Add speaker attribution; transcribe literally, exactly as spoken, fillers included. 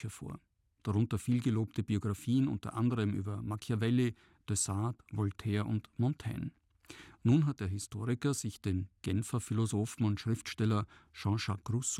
Speaker 1: vor, darunter vielgelobte Biografien unter anderem über Machiavelli, de Sade, Voltaire und Montaigne. Nun hat der Historiker sich den Genfer Philosophen und Schriftsteller Jean-Jacques Rousseau